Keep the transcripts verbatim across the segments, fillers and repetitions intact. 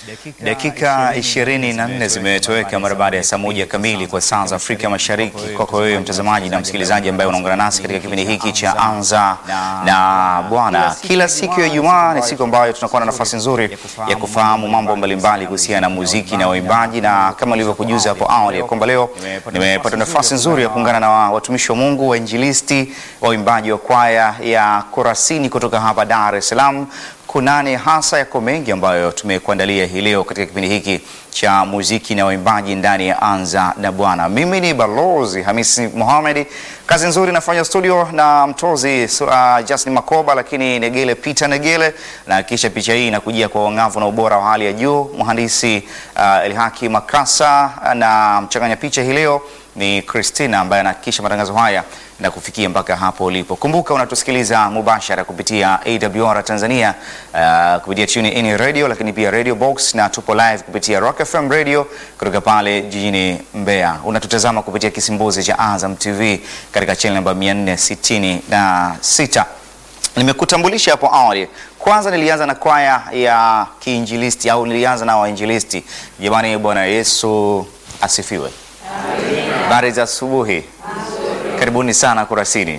Dakika ishirini na nne zimetoweka mara baada ya saa moja kamili kwa saa za Afrika Mashariki. Kwako wewe mtazamaji na msikilizaji ambaye unaungana nasi katika kipindi hiki cha Anza na Bwana. Kila siku ya Ijumaa ni siku ambayo tunakuwa na nafasi nzuri ya kufahamu mambo mbalimbali kuhusiana na muziki na uimbaji, na kama nilivyokujuza hapo awali kwamba leo nimepata nafasi nzuri ya kuungana na watumishi wa Mungu, wainjilisti, waimbaji wa kwaya ya Kurasini kutoka hapa Dar es Salaam. Kunane hasa yako mengi ambayo tumekuandalia hii leo katika kipindi hiki cha muziki na waimbaji ndani ya Anza na Bwana. Mimi ni Balozi Hamisi Mohamed. Kazi nzuri nafanya studio na mtozi uh, Justin Makoba, lakini Negele Peter Negele, na kisha picha hii inakujia kwa wangavu na ubora wa hali ya juu. Mhandisi uh, Elhaki Makasa, na mchanganya picha hii leo ni Christina ambaye anahakikisha matangazo haya na kufikia mpaka hapo ulipo. Kumbuka unatusikiliza mubashara kupitia A W R Tanzania, uh, kupitia Tune In Radio, lakini pia Radio Box, na tupo live kupitia Rock F M Radio kutoka pale jijini Mbeya. Unatutazama kupitia kisimbuzi cha Azam T V katika channel namba mia nne sitini na sita. Nimekutambulisha hapo awali. Kwanza nilianza na kwaya ya kiinjilisti, au nilianza na wainjilisti. Jamani, Bwana Yesu asifiwe. Habari za asubuhi. Karibuni sana Kurasini.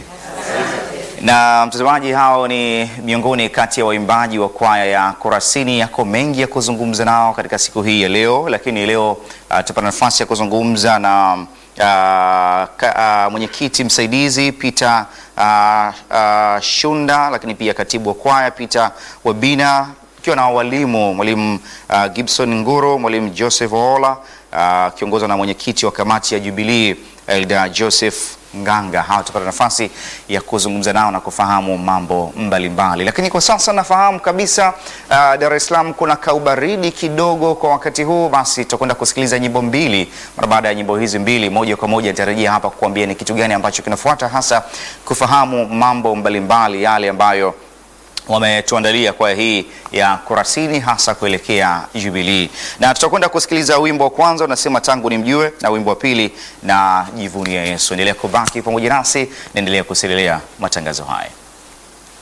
Na mtazamaji, hao ni miongoni kati ya waimbaji wa kwaya ya Kurasini. Yako mengi ya kuzungumza nao katika siku hii ya leo, lakini leo uh, tupata nafasi ya kuzungumza na uh, uh, mwenyekiti msaidizi Peter uh, uh, Shunda, lakini pia katibu wa kwaya Peter Wabina, kiwa na walimu mwalimu uh, Gibson Nguro, mwalimu Joseph Ola, uh, kiongozwa na mwenyekiti wa kamati ya Jubilee Elder Joseph Nganga. Hawa tupata nafasi ya kuzungumza nao na kufahamu mambo mbalimbali mbali. Lakini kwa sasa nafahamu kabisa uh, Dar es Salaam kuna kaubaridi kidogo kwa wakati huu. Basi tutakwenda kusikiliza nyimbo mbili. Mara baada ya nyimbo hizi mbili, moja kwa moja nitarejea hapa kukuambia ni kitu gani ambacho kinafuata, hasa kufahamu mambo mbalimbali mbali yale ambayo wametuandalia kwa hii ya Kurasini, hasa kuelekea Jubilee. Na tutakwenda kusikiliza wimbo wa kwanza unasema tangu nimjue, na wimbo wa pili na jivunia Yesu. Endelea kubaki pamoja nasi, naendelea kusikia matangazo haya.